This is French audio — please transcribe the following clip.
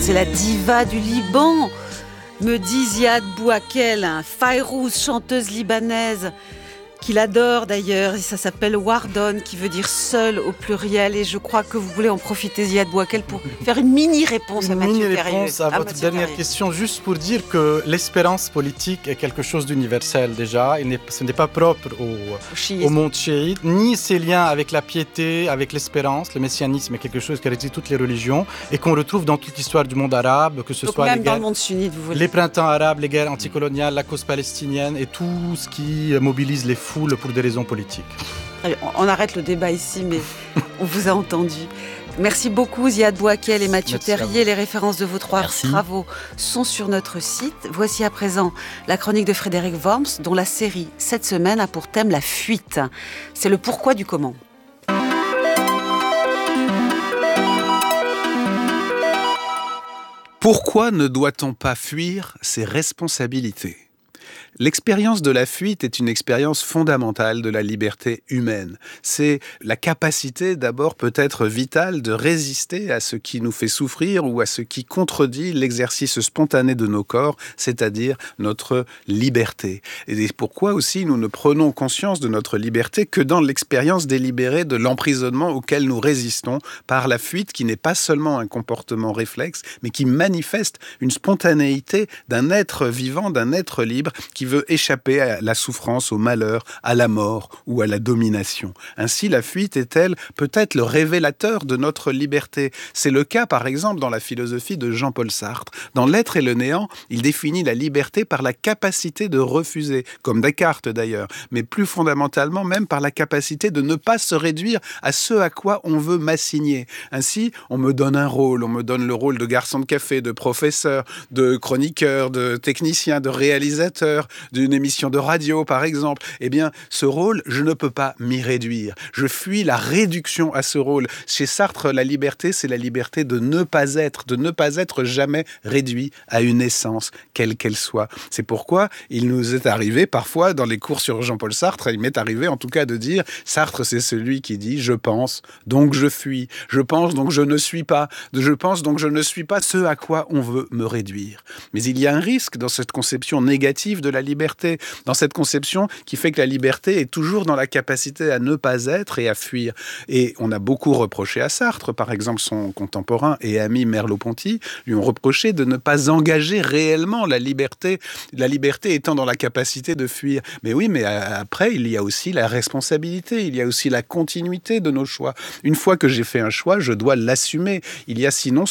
c'est la diva du Liban, me dit Ziad Bouakel, Fayrouz, chanteuse libanaise, qu'il adore d'ailleurs, et ça s'appelle Wardon, qui veut dire seul au pluriel, et je crois que vous voulez en profiter, Ziad Bouakel, pour faire une mini-réponse à Mathieu Perrieux. Une mini-réponse à votre dernière question, juste pour dire que l'espérance politique est quelque chose d'universel déjà, ce n'est pas propre au monde chiite, ni ses liens avec la piété, avec l'espérance. Le messianisme est quelque chose qui réside toutes les religions, et qu'on retrouve dans toute l'histoire du monde arabe, que ce donc soit même les guerres, dans le monde sunnite, vous voulez. Les printemps arabes, les guerres anticoloniales, la cause palestinienne, et tout ce qui mobilise les foules pour des raisons politiques. On arrête le débat ici, mais on vous a entendu. Merci beaucoup Ziad Bouakel et Mathieu Terrier. Les références de vos trois travaux sont sur notre site. Voici à présent la chronique de Frédéric Worms, dont la série cette semaine a pour thème la fuite. C'est le pourquoi du comment. Pourquoi ne doit-on pas fuir ses responsabilités ? L'expérience de la fuite est une expérience fondamentale de la liberté humaine. C'est la capacité d'abord peut-être vitale de résister à ce qui nous fait souffrir ou à ce qui contredit l'exercice spontané de nos corps, c'est-à-dire notre liberté. Et c'est pourquoi aussi nous ne prenons conscience de notre liberté que dans l'expérience délibérée de l'emprisonnement auquel nous résistons par la fuite, qui n'est pas seulement un comportement réflexe, mais qui manifeste une spontanéité d'un être vivant, d'un être libre, qui veut échapper à la souffrance, au malheur, à la mort ou à la domination. Ainsi, la fuite est-elle peut-être le révélateur de notre liberté. C'est le cas, par exemple, dans la philosophie de Jean-Paul Sartre. Dans L'être et le néant, il définit la liberté par la capacité de refuser, comme Descartes d'ailleurs, mais plus fondamentalement même par la capacité de ne pas se réduire à ce à quoi on veut m'assigner. Ainsi, on me donne un rôle, on me donne le rôle de garçon de café, de professeur, de chroniqueur, de technicien, de réalisateur, d'une émission de radio, par exemple. Eh bien, ce rôle, je ne peux pas m'y réduire. Je fuis la réduction à ce rôle. Chez Sartre, la liberté, c'est la liberté de ne pas être jamais réduit à une essence, quelle qu'elle soit. C'est pourquoi il nous est arrivé, parfois, dans les cours sur Jean-Paul Sartre, il m'est arrivé, en tout cas, de dire, Sartre, c'est celui qui dit « je pense, donc je fuis. Je pense, donc je ne suis pas. Je pense, donc je ne suis pas ce à quoi on veut me réduire. » Mais il y a un risque dans cette conception négative de la liberté, dans cette conception qui fait que la liberté est toujours dans la capacité à ne pas être et à fuir. Et on a beaucoup reproché à Sartre, par exemple son contemporain et ami Merleau-Ponty, lui ont reproché de ne pas engager réellement la liberté étant dans la capacité de fuir. Mais oui, mais après, il y a aussi la responsabilité, il y a aussi la continuité de nos choix. Une fois que j'ai fait un choix, je dois l'assumer. Il y a sinon